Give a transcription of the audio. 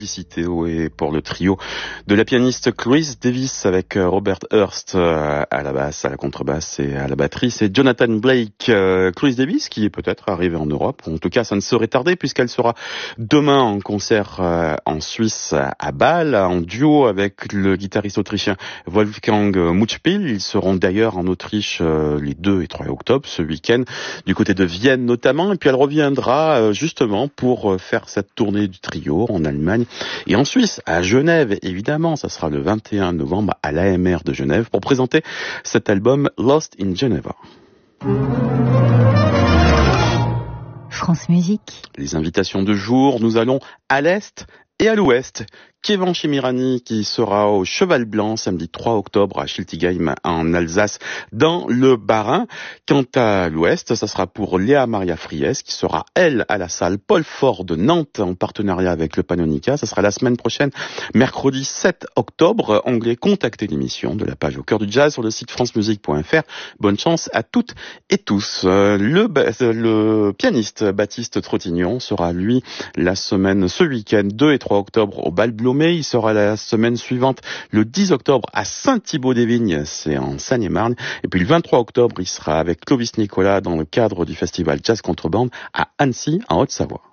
Et pour le trio de la pianiste Chloris Davis avec Robert Hurst à la basse, à la contrebasse et à la batterie. C'est Jonathan Blake. Chloris Davis qui est peut-être arrivée en Europe. En tout cas, ça ne serait tardé puisqu'elle sera demain en concert en Suisse à Bâle en duo avec le guitariste autrichien Wolfgang Muchpil. Ils seront d'ailleurs en Autriche les 2 et 3 octobre ce week-end du côté de Vienne notamment. Et puis elle reviendra justement pour faire cette tournée du trio en Allemagne et en Suisse, à Genève, évidemment, ça sera le 21 novembre à l'AMR de Genève pour présenter cet album Lost in Geneva. France Musique. Les invitations de jour, nous allons à l'Est et à l'Ouest. Kevin Chimirani qui sera au Cheval Blanc samedi 3 octobre à Schiltigheim en Alsace dans le Bas-Rhin. Quant à l'Ouest, ça sera pour Léa Maria Fries qui sera elle à la salle Paul Fort de Nantes en partenariat avec le Pannonica. Ça sera la semaine prochaine, mercredi 7 octobre. Anglais, contactez l'émission de la page Au Cœur du Jazz sur le site francemusique.fr. Bonne chance à toutes et tous. Le pianiste Baptiste Trottignon sera lui ce week-end 2 et 3 octobre au Bal Blomé. Il sera la semaine suivante, le 10 octobre, à Saint-Thibault-des-Vignes, c'est en Seine-et-Marne. Et puis le 23 octobre, il sera avec Clovis Nicolas dans le cadre du festival Jazz Contrebande à Annecy, en Haute-Savoie.